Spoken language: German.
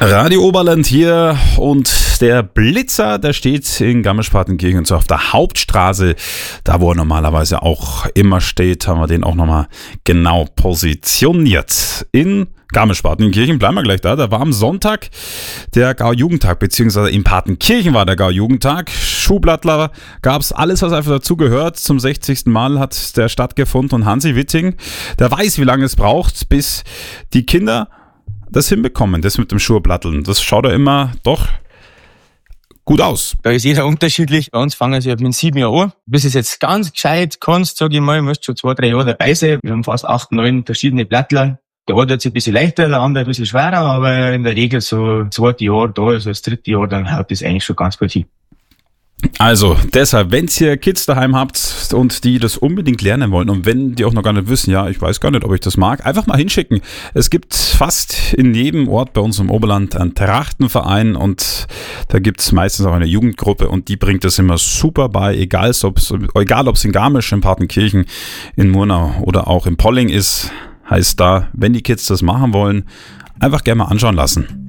Radio Oberland hier und der Blitzer, der steht in Garmisch-Partenkirchen und so auf der Hauptstraße, da wo er normalerweise auch immer steht, haben wir den auch nochmal genau positioniert. In Garmisch-Partenkirchen, bleiben wir gleich da war am Sonntag der Gau-Jugendtag, beziehungsweise in Partenkirchen war der Gau-Jugendtag. Schuhblattler gab's, alles was einfach dazu gehört. Zum 60. Mal hat der stattgefunden und Hansi Witting, der weiß, wie lange es braucht, bis die Kinder das hinbekommen, das mit dem Schuhblatteln. Das schaut ja immer doch gut aus. Da ist jeder unterschiedlich. Bei uns fangen sie ab mit 7 Jahren an. Bis es jetzt ganz gescheit kannst, sage ich mal, musst schon 2-3 Jahre dabei sein. Wir haben fast 8, 9 verschiedene Blattler. Der eine wird ein bisschen leichter, der andere ein bisschen schwerer, aber in der Regel so 2. Jahr da, also das 3. Jahr, dann haut das eigentlich schon ganz gut hin. Also deshalb, wenn ihr Kids daheim habt und die das unbedingt lernen wollen und wenn die auch noch gar nicht wissen, ja, ich weiß gar nicht, ob ich das mag, einfach mal hinschicken. Es gibt fast in jedem Ort bei uns im Oberland einen Trachtenverein und da gibt es meistens auch eine Jugendgruppe und die bringt das immer super bei, egal ob es in Garmisch, in Partenkirchen, in Murnau oder auch in Polling ist, heißt da, wenn die Kids das machen wollen, einfach gerne mal anschauen lassen.